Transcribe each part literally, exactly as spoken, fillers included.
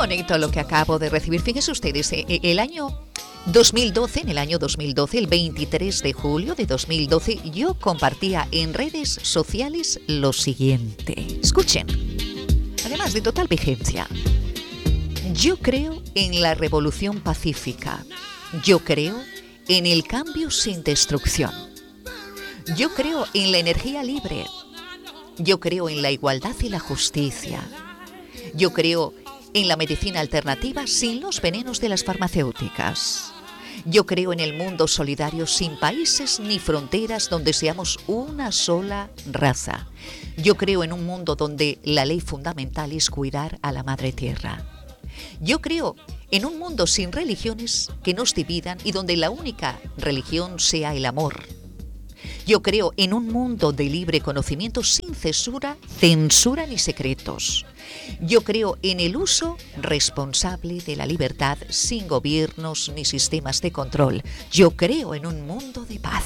bonito lo que acabo de recibir. Fíjense ustedes, eh, el año dos mil doce, en el año dos mil doce, el veintitrés de julio de dos mil doce, yo compartía en redes sociales lo siguiente. Escuchen, además de total vigencia. Yo creo en la revolución pacífica. Yo creo en el cambio sin destrucción. Yo creo en la energía libre. Yo creo en la igualdad y la justicia. Yo creo en la medicina alternativa sin los venenos de las farmacéuticas. Yo creo en el mundo solidario sin países ni fronteras, donde seamos una sola raza. Yo creo en un mundo donde la ley fundamental es cuidar a la madre tierra. Yo creo en un mundo sin religiones que nos dividan y donde la única religión sea el amor. Yo creo en un mundo de libre conocimiento sin censura, censura ni secretos. Yo creo en el uso responsable de la libertad sin gobiernos ni sistemas de control. Yo creo en un mundo de paz.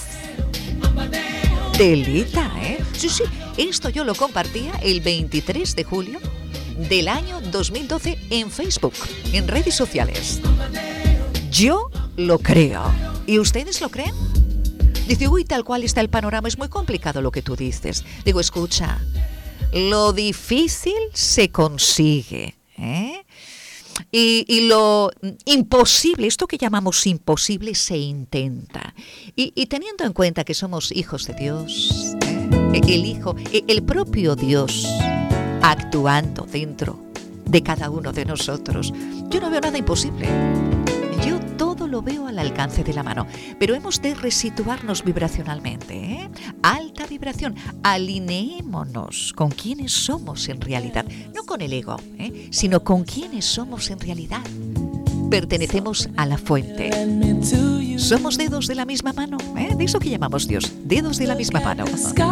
Delita, ¿eh? Sí, sí, esto yo lo compartía el veintitrés de julio del año dos mil doce en Facebook, en redes sociales. Yo lo creo. ¿Y ustedes lo creen? Dice, uy, tal cual está el panorama, es muy complicado lo que tú dices. Digo, escucha, lo difícil se consigue, ¿eh? Y, y lo imposible, esto que llamamos imposible, se intenta. Y, y teniendo en cuenta que somos hijos de Dios, ¿eh? el Hijo, el propio Dios actuando dentro de cada uno de nosotros, yo no veo nada imposible. Yo todo lo veo al alcance de la mano, pero hemos de resituarnos vibracionalmente, ¿eh? Alta vibración, alineémonos con quienes somos en realidad, no con el ego, ¿eh? sino con quienes somos en realidad. Pertenecemos a la fuente. Somos dedos de la misma mano, ¿eh? De eso que llamamos Dios, dedos de la misma mano.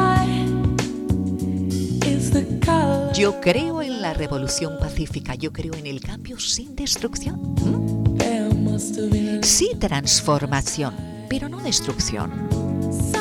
Yo creo en la revolución pacífica, yo creo en el cambio sin destrucción. ¿Mm? Sí, transformación, pero no destrucción.